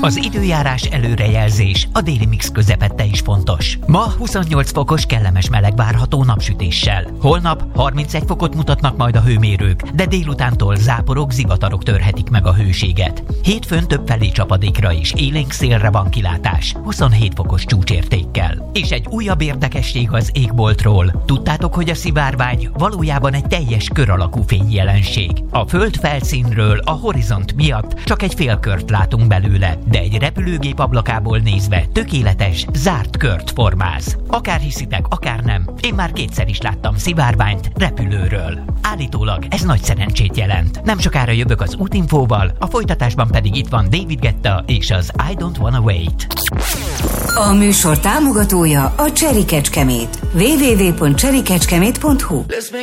Az időjárás előrejelzés a déli mix közepette is fontos. Ma 28 fokos kellemes meleg várható napsütéssel. Holnap 31 fokot mutatnak majd a hőmérők, de délutántól záporok, zivatarok törhetik meg a hőséget. Hétfőn többfelé csapadékra és élénk szélre van kilátás, 27 fokos csúcsértékkel. És egy újabb érdekesség az égboltról. Tudtátok, hogy a szivárvány valójában egy teljes kör alakú fényjelenség. A föld felszínről a horizont miatt csak egy félkört látunk belőle, de egy repülőgép ablakából nézve tökéletes, zárt kört formáz. Akár hiszitek, akár nem, én már kétszer is láttam szivárványt repülőről. Állítólag ez nagy szerencsét jelent. Nem sokára jövök az útinfóval, a folytatásban pedig itt van David Guetta és az I Don't Wanna Wait. A műsor támogatója a Cherry Kecskemét. www.cherrykecskemét.hu